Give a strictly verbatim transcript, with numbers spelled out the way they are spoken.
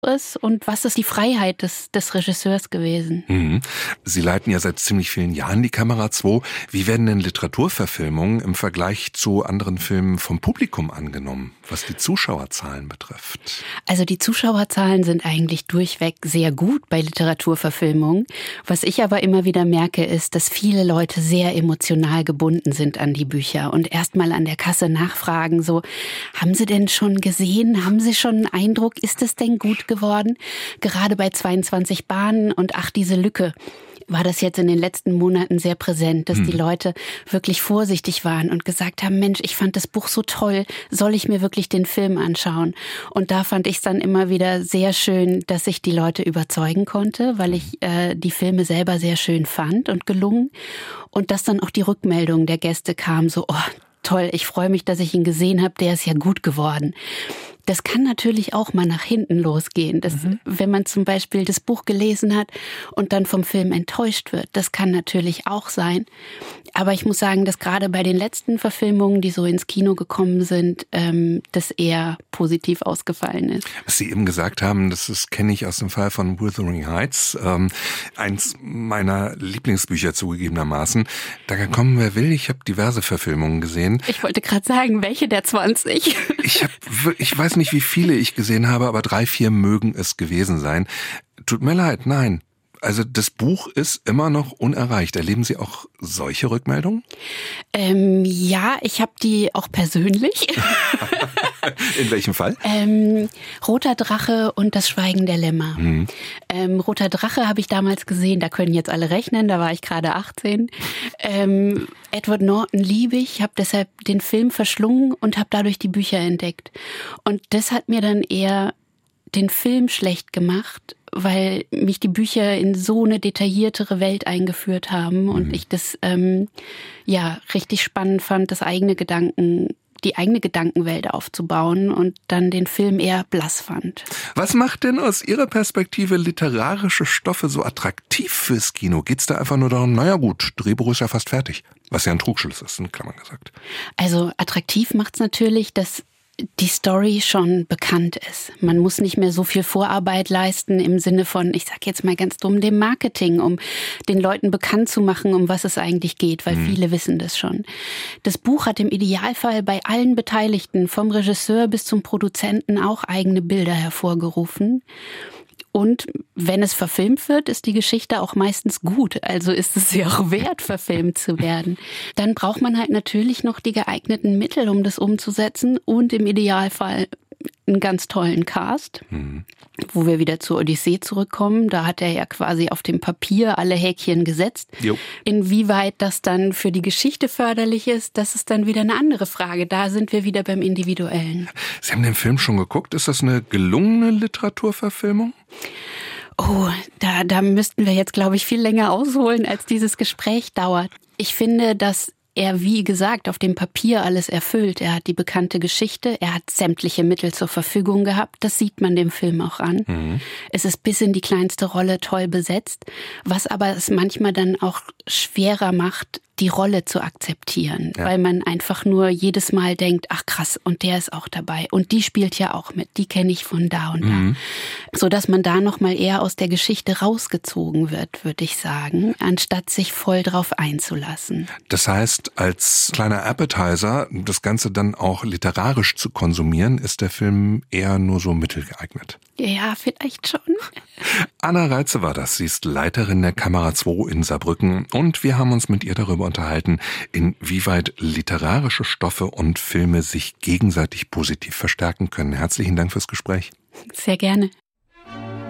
ist und was ist die Freiheit des, des Regisseurs gewesen. Mhm. Sie leiten ja seit ziemlich vielen Jahren die Kamera zwei. Wie werden denn Literaturverfilmungen im Vergleich zu anderen Filmen vom Publikum angenommen, was die Zuschauerzahlen betrifft? Also die Zuschauerzahlen sind eigentlich durchweg sehr gut bei Literaturverfilmungen. Was ich aber immer wieder merke, ist, dass viele Leute sehr emotional gebunden sind an die Bücher und erstmal an der Kasse nachfragen, so, haben Sie denn schon gesehen? Haben Sie schon einen Eindruck? Ist es denn gut geworden? Gerade bei zweiundzwanzig Bahnen und ach, diese Lücke war das jetzt in den letzten Monaten sehr präsent, dass hm. die Leute wirklich vorsichtig waren und gesagt haben, Mensch, ich fand das Buch so toll, soll ich mir wirklich den Film anschauen? Und da fand ich es dann immer wieder sehr schön, dass ich die Leute überzeugen konnte, weil ich äh, die Filme selber sehr schön fand und gelungen. Und dass dann auch die Rückmeldung der Gäste kam, so, oh, toll, ich freue mich, dass ich ihn gesehen habe, der ist ja gut geworden. Das kann natürlich auch mal nach hinten losgehen. Das, mhm. Wenn man zum Beispiel das Buch gelesen hat und dann vom Film enttäuscht wird, das kann natürlich auch sein. Aber ich muss sagen, dass gerade bei den letzten Verfilmungen, die so ins Kino gekommen sind, ähm, das eher positiv ausgefallen ist. Was Sie eben gesagt haben, das ist, kenne ich aus dem Fall von Wuthering Heights, ähm, eins meiner Lieblingsbücher zugegebenermaßen. Da kommen, wer will. Ich habe diverse Verfilmungen gesehen. Ich wollte gerade sagen, welche der zwanzig? Ich habe, ich weiß nicht, wie viele ich gesehen habe, aber drei, vier mögen es gewesen sein. Tut mir leid, nein. Also das Buch ist immer noch unerreicht. Erleben Sie auch solche Rückmeldungen? Ähm, ja, ich habe die auch persönlich. In welchem Fall? Ähm, Roter Drache und das Schweigen der Lämmer. Mhm. Ähm, Roter Drache habe ich damals gesehen, da können jetzt alle rechnen, da war ich gerade achtzehn. Ähm, Edward Norton liebe ich, habe deshalb den Film verschlungen und habe dadurch die Bücher entdeckt. Und das hat mir dann eher den Film schlecht gemacht, weil mich die Bücher in so eine detailliertere Welt eingeführt haben und mhm. ich das ähm, ja richtig spannend fand, das eigene Gedanken, die eigene Gedankenwelt aufzubauen und dann den Film eher blass fand. Was macht denn aus Ihrer Perspektive literarische Stoffe so attraktiv fürs Kino? Geht's da einfach nur darum, naja gut, Drehbuch ist ja fast fertig, was ja ein Trugschluss ist, in Klammern gesagt. Also attraktiv macht's natürlich, dass die Story schon bekannt ist. Man muss nicht mehr so viel Vorarbeit leisten im Sinne von, ich sag jetzt mal ganz dumm, dem Marketing, um den Leuten bekannt zu machen, um was es eigentlich geht, weil mhm. viele wissen das schon. Das Buch hat im Idealfall bei allen Beteiligten, vom Regisseur bis zum Produzenten, auch eigene Bilder hervorgerufen. Und wenn es verfilmt wird, ist die Geschichte auch meistens gut. Also ist es ja auch wert, verfilmt zu werden. Dann braucht man halt natürlich noch die geeigneten Mittel, um das umzusetzen. Und im Idealfall einen ganz tollen Cast, mhm. wo wir wieder zur Odyssee zurückkommen. Da hat er ja quasi auf dem Papier alle Häkchen gesetzt. Jo. Inwieweit das dann für die Geschichte förderlich ist, das ist dann wieder eine andere Frage. Da sind wir wieder beim Individuellen. Sie haben den Film schon geguckt. Ist das eine gelungene Literaturverfilmung? Oh, da, da müssten wir jetzt, glaube ich, viel länger ausholen, als dieses Gespräch dauert. Ich finde, dass er, wie gesagt, auf dem Papier alles erfüllt. Er hat die bekannte Geschichte, er hat sämtliche Mittel zur Verfügung gehabt. Das sieht man dem Film auch an. Mhm. Es ist bis in die kleinste Rolle toll besetzt, was aber es manchmal dann auch schwerer macht, die Rolle zu akzeptieren, ja. weil man einfach nur jedes Mal denkt, ach krass, und der ist auch dabei und die spielt ja auch mit, die kenne ich von da und mhm. da. Sodass man da nochmal eher aus der Geschichte rausgezogen wird, würde ich sagen, anstatt sich voll drauf einzulassen. Das heißt, als kleiner Appetizer, das Ganze dann auch literarisch zu konsumieren, ist der Film eher nur so mittelgeeignet. Ja, vielleicht schon. Anna Reitze war das. Sie ist Leiterin der Kamera zwei in Saarbrücken und wir haben uns mit ihr darüber unterhalten, inwieweit literarische Stoffe und Filme sich gegenseitig positiv verstärken können. Herzlichen Dank fürs Gespräch. Sehr gerne.